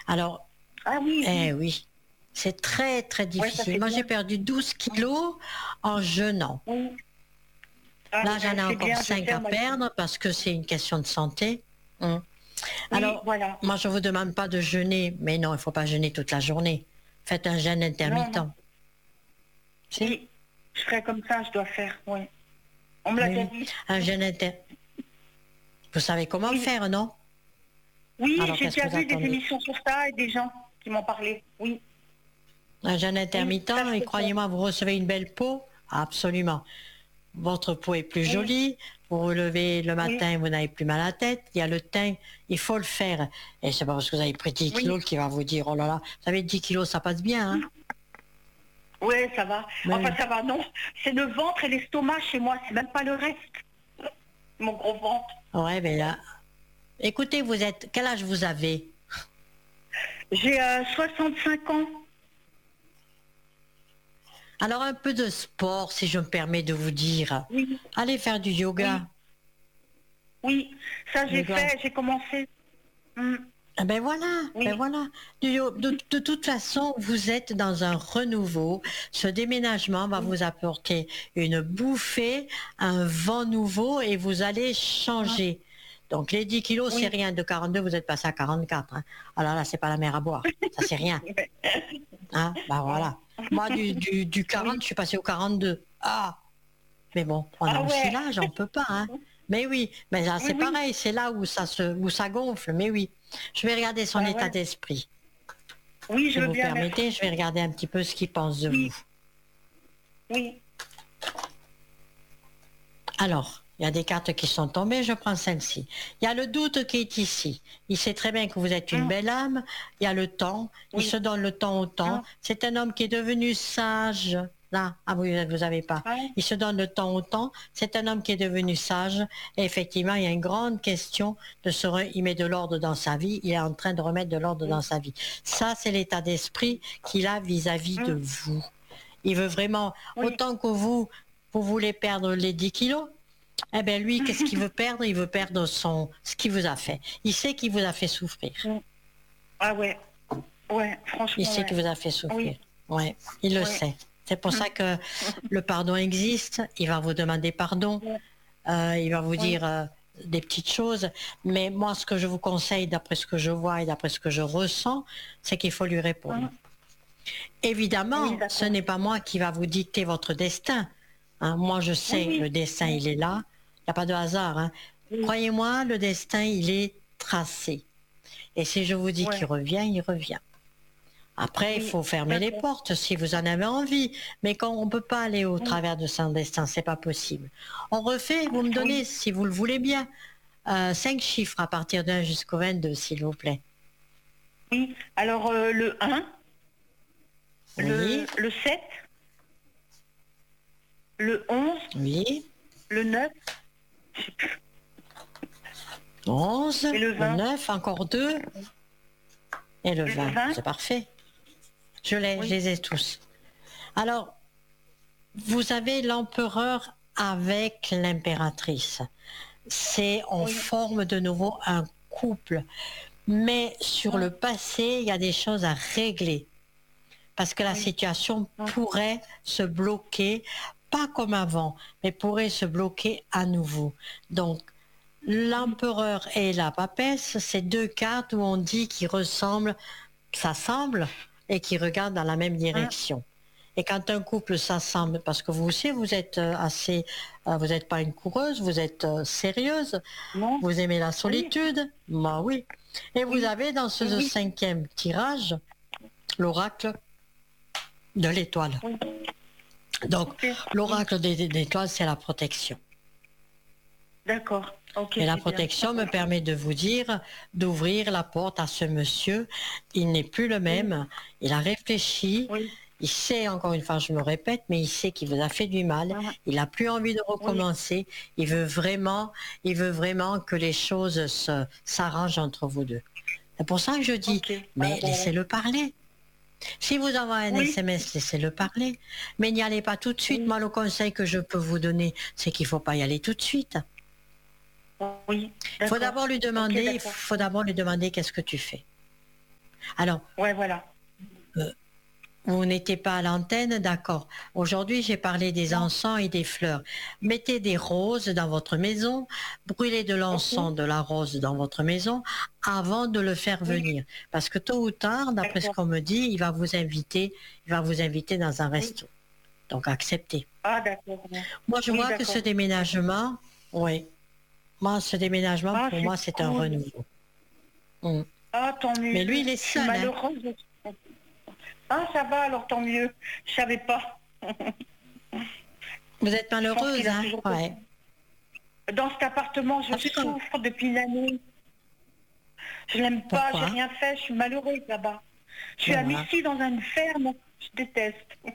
Alors, Ah oui, eh oui. oui, c'est très très Ouais, ça difficile. fait Moi, j'ai bien. perdu 12 kilos en jeûnant. Oui. Ah Là, j'en ouais, ai c'est encore bien, je 5 sais, à moi aussi. perdre parce que c'est une question de santé. Hum. Oui, Alors, voilà. moi, je ne vous demande pas de jeûner, mais non, il ne faut pas jeûner toute la journée. Faites un jeûne Non, intermittent. non. Si? Oui, je ferai comme ça, je dois faire, oui. On me l'a Oui, déjà oui. dit. Un jeûne Vous savez comment Oui. faire, non? Oui, Alors, j'ai qu'est-ce que déjà vous vu des attendez? émissions sur ça et des gens qui m'ont parlé. Oui, Un jeûne oui, intermittent, ça je et peux faire. croyez-moi, vous recevez une belle peau? Absolument. Votre peau est plus Oui, jolie, vous vous levez le oui, matin, vous n'avez plus mal à la tête, il y a le teint, il faut le faire. Et c'est pas parce que vous avez pris 10 oui. kilos qu'il va vous dire, oh là là, vous savez, 10 kilos, ça passe bien, hein? Ouais, ça va. Mais Enfin, oui. ça va, non. C'est le ventre et l'estomac chez moi, c'est même pas le reste. Mon gros ventre. Ouais, mais là, écoutez, quel âge vous avez? J'ai 65 ans. Alors, un peu de sport, si je me permets de vous dire. Oui, Allez faire du yoga. oui, oui. Ça, j'ai Yoga. fait, j'ai commencé. Hmm, Ah ben voilà, ben oui, voilà. De toute façon, vous êtes dans un renouveau. Ce déménagement va oui. vous apporter une bouffée, un vent nouveau et vous allez Hmm, changer. Donc les 10 kilos, c'est oui. rien. De 42, vous êtes passé à 44. Hein. Alors là, c'est pas la mer à boire. Ça, c'est rien. Hein? Ben Ouais. voilà. Moi, du 40, Oui. je suis passé au 42. Ah, mais bon, on a Ah aussi ouais. l'âge, on peut pas, hein. Mais oui, mais là, Oui, c'est oui. pareil, c'est là où ça gonfle, mais oui. Je vais regarder son Bah état ouais. d'esprit. Oui, je Si veux vous bien, permettez, merci. je vais regarder un petit peu ce qu'il pense de Oui, vous. oui, Alors, il y a des cartes qui sont tombées, je prends celle-ci. Il y a le doute qui est ici. Il sait très bien que vous êtes une hum, belle âme. Il y a le temps. Il oui, se donne le temps au temps. hum, C'est un homme qui est devenu sage. Là, ah oui, vous avez pas. ouais, Il se donne le temps au temps. C'est un homme qui est devenu sage. Et effectivement, il y a une grande question il met de l'ordre dans sa vie. Il est en train de remettre de l'ordre dans oui, sa vie. Ça, c'est l'état d'esprit qu'il a vis-à-vis de hum, vous. Il veut vraiment, oui, autant que vous voulez perdre les 10 kilos, eh bien, lui, qu'est-ce qu'il veut perdre? Il veut perdre ce qu'il vous a fait. Il sait qu'il vous a fait souffrir. hum. Ah ouais, ouais, Il franchement, sait ouais. qu'il vous a fait souffrir. Oui, Ouais, il le ouais. sait. C'est pour Hum, ça que le pardon existe. Il va vous demander pardon. ouais, Il va vous oui, dire des petites choses. Mais moi, ce que je vous conseille, d'après ce que je vois et d'après ce que je ressens, c'est qu'il faut lui répondre. hum, oui, Évidemment, ce d'accord. n'est pas moi qui va vous dicter votre destin. Hein, moi, je Oui, sais, le oui, destin, oui, il est là. Il n'y a pas de hasard. Hein. oui, Croyez-moi, le destin, il est tracé. Et si je vous dis qu'il ouais, revient, il revient. Après, il oui, faut fermer les d'accord. portes si vous en avez envie. Mais quand on ne peut pas aller au Oui, travers de son destin, c'est pas possible. On refait, vous me donnez, oui, si vous le voulez bien, 5 chiffres à partir d'1 jusqu'au 22, s'il vous plaît. oui. Alors, le 1, Oui, le 7, le 11, oui. le 9, je sais plus, 11, et le le 20. 9, encore 2, et le Le 20. 20, C'est parfait. Je oui, les ai tous. Alors, vous avez l'empereur avec l'impératrice. C'est en oui, forme de nouveau un couple. Mais sur hum, le passé, il y a des choses à régler. Parce que la oui, situation hum, pourrait se bloquer, pas comme avant, mais pourrait se bloquer à nouveau. Donc, oui, l'empereur et la papesse, c'est deux cartes où on dit qu'ils ressemblent, ça semble, et qui regardent dans la même hum, direction. Et quand un couple s'assemble, parce que vous aussi, vous êtes vous n'êtes pas une coureuse, vous êtes sérieuse, non, vous aimez la oui, solitude, bah oui. Et vous oui, avez dans oui, ce oui, 5e tirage l'oracle de l'étoile. oui, Donc, ok, oui, l'oracle des étoiles, c'est la protection. d'accord, ok, Et la c'est bien, protection me ok, permet de vous dire, d'ouvrir la porte à ce monsieur. Il n'est plus le oui, même. Il a réfléchi. oui, Il sait, encore une fois, je me répète, mais il sait qu'il vous a fait du mal. hum, Il n'a plus envie de oui, recommencer. Il veut vraiment que les choses s'arrangent entre vous deux. C'est pour ça que je dis, ok, ah mais ben ouais, laissez-le parler. Si vous envoyez un oui, SMS, laissez-le parler. Mais n'y allez pas tout de suite. oui, Moi, le conseil que je peux vous donner, c'est qu'il ne faut pas y aller tout de suite. oui, Il d'accord, ok, faut d'accord, d'abord lui demander qu'est-ce que tu fais. Alors, Ouais, voilà. vous n'étiez pas à l'antenne, d'accord. Aujourd'hui, j'ai parlé des Non. encens et des fleurs. Mettez des roses dans votre maison, brûlez de l'encens, Ok. de la rose dans votre maison avant de le faire Oui, venir. Parce que tôt ou tard, d'après ce d'accord. qu'on me dit, il va vous inviter dans un Oui. resto. Donc acceptez. Ah, d'accord. Moi, je Oui, vois que ce d'accord. déménagement, oui, moi, ce déménagement, Ah, pour c'est moi, c'est un cool. renouveau. Mm. Ah, tant Mais lui, mieux. il est Je suis seul, hein. malheureuse. Ah, ça va, alors tant mieux. Je savais pas. Vous êtes Je pense qu'il malheureuse, a hein? toujours fait ça. Ouais. Dans cet appartement, je Après, souffre depuis une année. Je l'aime pas, j'ai pourquoi? rien fait, je suis malheureuse là-bas. Je suis Ben à voilà. Missy dans une ferme, je déteste.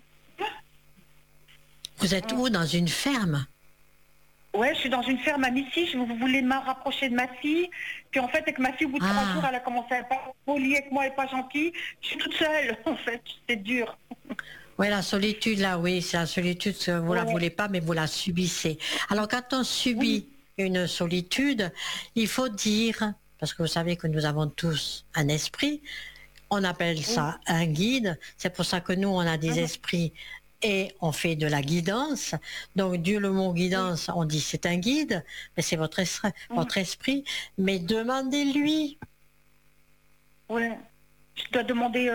Vous êtes où? Dans une ferme? Ouais, je suis dans une ferme à Missy, je voulais me rapprocher de ma fille. Puis en fait, avec ma fille, au bout de 3 jours, Ah, elle a commencé à être pas polie avec moi et pas gentille. Je suis toute seule, en fait, c'est dur. oui, la solitude, là, oui, c'est la solitude, vous la Ouais. voulez pas, mais vous la subissez. Alors, quand on Oui, subit une solitude, il faut dire, parce que vous savez que nous avons tous un esprit, on appelle oui. ça un guide. C'est pour ça que nous, on a des Mhm. esprits et on fait de la guidance. Donc, Dieu, le mot Oui. guidance, on dit c'est un guide, mais c'est Mhm. votre esprit. Mais demandez-lui. Ouais. Je dois demander,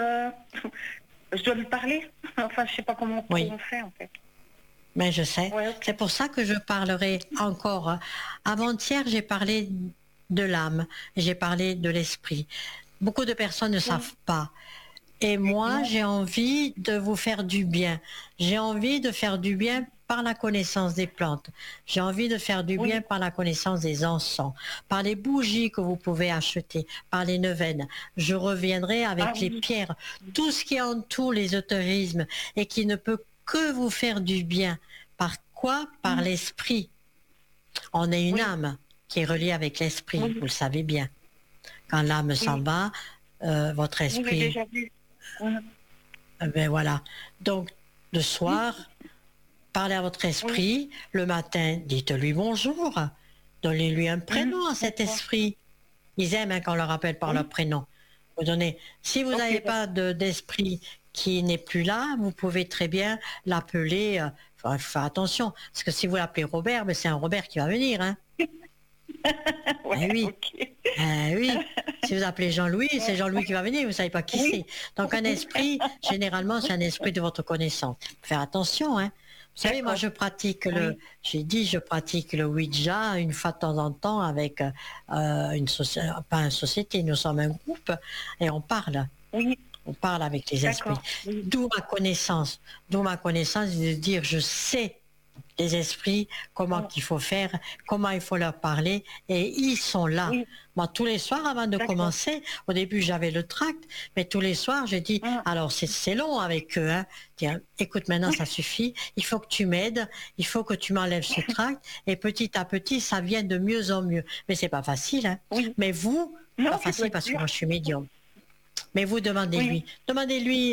je dois lui parler. Enfin, je sais pas comment trop Oui, on fait, en fait. mais je sais. Ouais, ok. C'est pour ça que je parlerai encore. Avant-hier, j'ai parlé de l'âme, j'ai parlé de l'esprit. Beaucoup de personnes ne Oui. savent pas. Et moi, Non. j'ai envie de vous faire du bien. J'ai envie de faire du bien par la connaissance des plantes. J'ai envie de faire du bien Oui. par la connaissance des encens, par les bougies que vous pouvez acheter, par les neuvaines. Je reviendrai Ah avec les oui. pierres, tout ce qui entoure l'ésotérisme et qui ne peut que vous faire du bien. Par quoi? Par Mhm. l'esprit. On est une Oui. âme qui est reliée avec l'esprit, vous Oui. le savez bien. Quand l'âme s'en Oui. va, votre Oui, j'ai esprit, déjà vu. Mhm. ben voilà. Donc, le soir, parlez à votre Oui. esprit. Le matin, dites-lui bonjour. Donnez-lui un Mhm. prénom à cet D'accord. esprit. Ils aiment hein, qu'on leur appelle par leur Oui. prénom. Vous donnez. Si vous Ok, n'avez d'accord. pas d'esprit qui n'est plus là, vous pouvez très bien l'appeler. Faut faire attention, parce que si vous l'appelez Robert, ben c'est un Robert qui va venir. Hein. Ouais, Eh oui. ok. Oui, si vous appelez Jean-Louis, c'est Ouais. Jean-Louis qui va venir, vous ne savez pas qui Oui. c'est. Donc un esprit, généralement, c'est un esprit de votre connaissance. Faire attention, hein. Vous savez, moi, D'accord. Oui. j'ai dit, je pratique le Ouija une fois de temps en temps avec une société, pas une société, nous sommes un groupe et Oui. on parle avec les esprits. D'accord. Oui. D'où ma connaissance de dire, je sais les esprits, comment Ah, qu'il faut faire, comment il faut leur parler, et ils sont là. oui. Moi, tous les soirs, avant de D'accord. commencer, au début, j'avais le tract, mais tous les soirs, j'ai dit, Ah, alors c'est long avec eux, hein. Tiens, écoute, maintenant, ça suffit, il faut que tu m'aides, il faut que tu m'enlèves ce tract, et petit à petit, ça vient de mieux en mieux. Mais c'est pas facile, hein. oui. Mais vous, Non, pas ça doit facile être parce que dur. moi, je suis médium. Mais vous demandez-lui, Oui. demandez-lui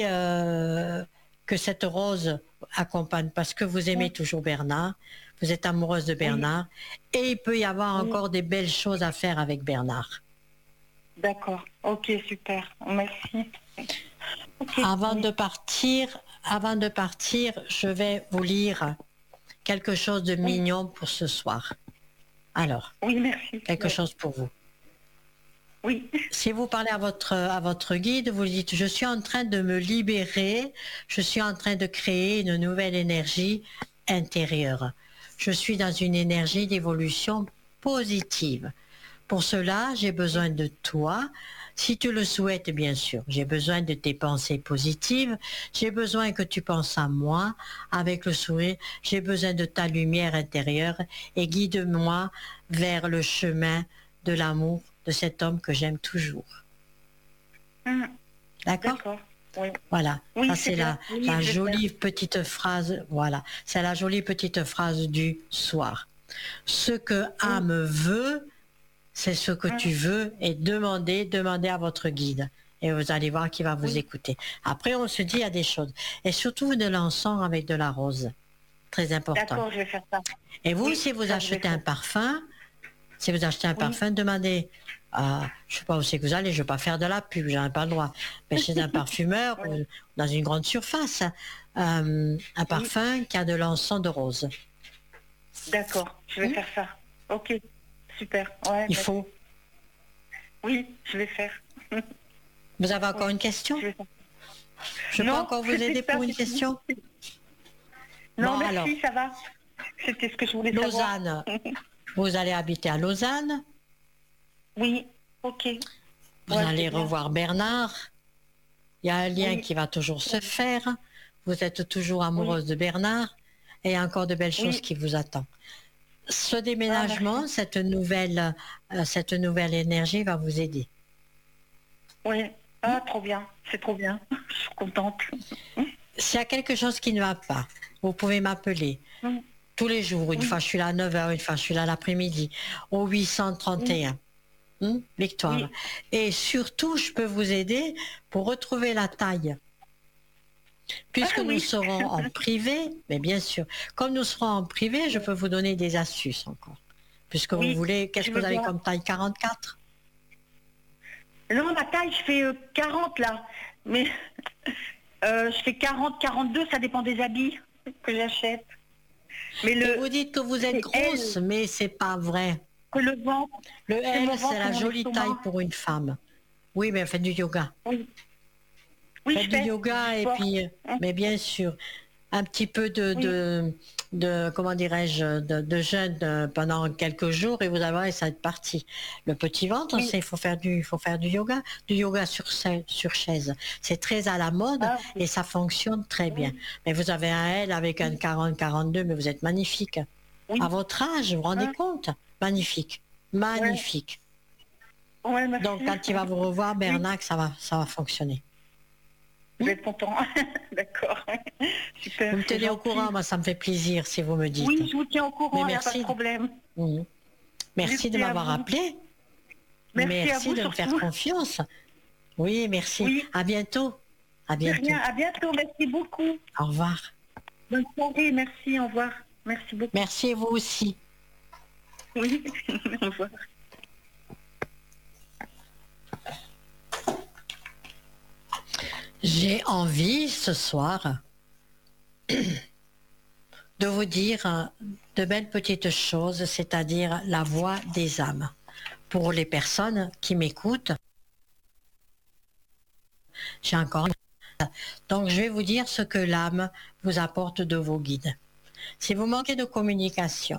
que cette rose accompagne, parce que vous aimez Oui. toujours Bernard, vous êtes amoureuse de Oui. Bernard, et il peut y avoir Oui. encore des belles choses à faire avec Bernard. D'accord. Ok, super. Merci. Ok. Avant Oui. de partir, avant de partir, je vais vous lire quelque chose de Oui. mignon pour ce soir. Alors, Oui, merci. quelque Ouais. chose pour vous. Oui. Si vous parlez à votre guide, vous lui dites, je suis en train de me libérer, je suis en train de créer une nouvelle énergie intérieure. Je suis dans une énergie d'évolution positive. Pour cela, j'ai besoin de toi. Si tu le souhaites, bien sûr, j'ai besoin de tes pensées positives. J'ai besoin que tu penses à moi avec le sourire. J'ai besoin de ta lumière intérieure et guide-moi vers le chemin de l'amour de cet homme que j'aime toujours. Hmm. D'accord? D'accord. Oui. Voilà. Oui, Ça, c'est c'est bien. Oui, la je vais faire. jolie petite phrase. Voilà. C'est la jolie petite phrase du soir. Ce que Oui. âme veut, c'est ce que Hmm. tu veux et demandez à votre guide. Et vous allez voir qu'il va vous Oui. écouter. Après, on se dit à des choses. Et surtout de l'encens avec de la rose. Très important. D'accord, je vais faire ça. Et vous, Oui, si vous ça, je vais achetez un faire. parfum, si vous achetez un Oui. parfum, demandez je sais pas où c'est que vous allez, je vais pas faire de la pub, j'en ai pas le droit, mais chez un parfumeur, ou dans une grande surface, un parfum qui a de l'encens de rose. D'accord, je vais faire ça. Ok, super. Ouais, Il faut. Oui, je vais faire. Vous avez encore une question? Je peux Non, encore vous aider pour une question? Non, Bon, merci, alors, ça va. C'était ce que je voulais savoir. Lausanne, vous allez habiter à Lausanne, Oui, ok. vous Ouais, allez c'est bien. revoir Bernard, il y a un lien Oui. qui va toujours se faire, vous êtes toujours amoureuse de Bernard, et il y a encore de belles choses qui vous attendent. Ce déménagement, cette nouvelle énergie va vous aider. Oui, ah, trop bien, c'est trop bien. Je suis contente. S'il y a quelque chose qui ne va pas, vous pouvez m'appeler. Tous les jours, une fois je suis là à 9h, une fois je suis là l'après-midi, au 831. Victoire. Oui. Et surtout, je peux vous aider pour retrouver la taille. Puisque nous serons en privé, mais bien sûr, comme nous serons en privé, je peux vous donner des astuces encore. Puisque vous voulez, qu'est-ce que vous avez comme taille? 44? Non, ma taille, je fais 40 là. Mais je fais 40, 42, ça dépend des habits que j'achète. Mais vous dites que vous êtes grosse, mais c'est pas vrai. Que le ventre. Le L, c'est la jolie taille pour une femme. Oui, mais faites du yoga. Oui, faites du yoga et puis, mais bien sûr, un petit peu de comment dirais-je, de jeûne pendant quelques jours et vous allez voir, ça va être parti. Le petit ventre, il faut faire du yoga sur chaise. C'est très à la mode et ça fonctionne très bien. Mais vous avez un L avec un 40-42, mais vous êtes magnifique. À votre âge, vous vous rendez compte? Magnifique, magnifique. Donc quand il va vous revoir, Bernard, ça va fonctionner. Vous êtes content. D'accord. Super. Vous me tenez au courant, moi ça me fait plaisir si vous me dites. Oui, je vous tiens au courant, il n'y a pas de problème. Merci de m'avoir appelé. Merci de me faire confiance. Oui, merci. Oui. À bientôt. À bientôt. Rien, à bientôt, merci beaucoup. Au revoir. Bonne soirée, merci, au revoir. Merci beaucoup. Merci vous aussi. Oui, au revoir. J'ai envie ce soir de vous dire de belles petites choses, c'est-à-dire la voix des âmes. Pour les personnes qui m'écoutent, j'ai encore... Donc je vais vous dire ce que l'âme vous apporte de vos guides. Si vous manquez de communication,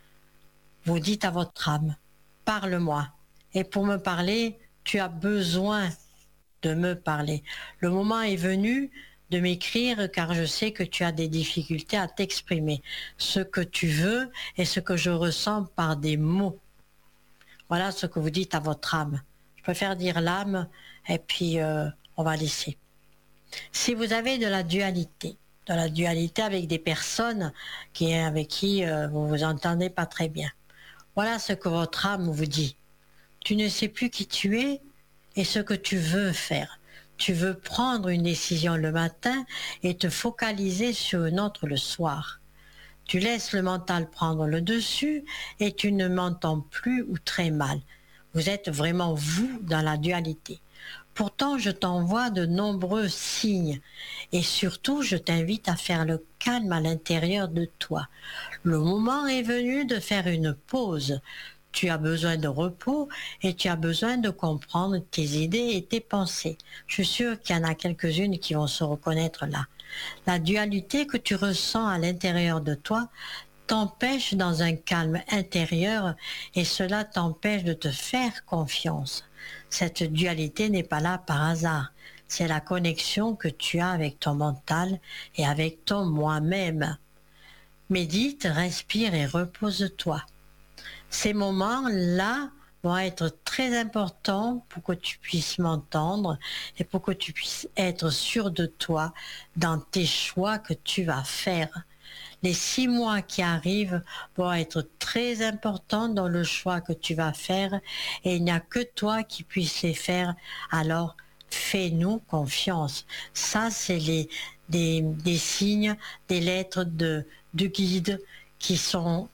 vous dites à votre âme, parle-moi. Et pour me parler, tu as besoin de me parler. Le moment est venu de m'écrire car je sais que tu as des difficultés à t'exprimer. Ce que tu veux et ce que je ressens par des mots. Voilà ce que vous dites à votre âme. Je préfère dire l'âme et puis on va laisser. Si vous avez de la dualité avec des personnes avec qui vous vous entendez pas très bien, voilà ce que votre âme vous dit. Tu ne sais plus qui tu es et ce que tu veux faire. Tu veux prendre une décision le matin et te focaliser sur une autre le soir. Tu laisses le mental prendre le dessus et tu ne m'entends plus ou très mal. Vous êtes vraiment vous dans la dualité. Pourtant, je t'envoie de nombreux signes et surtout, je t'invite à faire le calme à l'intérieur de toi. Le moment est venu de faire une pause. Tu as besoin de repos et tu as besoin de comprendre tes idées et tes pensées. Je suis sûre qu'il y en a quelques-unes qui vont se reconnaître là. La dualité que tu ressens à l'intérieur de toi t'empêche dans un calme intérieur et cela t'empêche de te faire confiance. Cette dualité n'est pas là par hasard. C'est la connexion que tu as avec ton mental et avec ton moi-même. Médite, respire et repose-toi. Ces moments-là vont être très importants pour que tu puisses m'entendre et pour que tu puisses être sûr de toi dans tes choix que tu vas faire. Les 6 mois qui arrivent vont être très importants dans le choix que tu vas faire et il n'y a que toi qui puisses les faire. Alors, fais-nous confiance. Ça, c'est des signes, des lettres de guide qui sont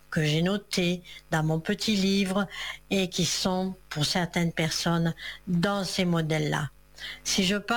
que j'ai notés dans mon petit livre et qui sont, pour certaines personnes, dans ces modèles-là. Si je parle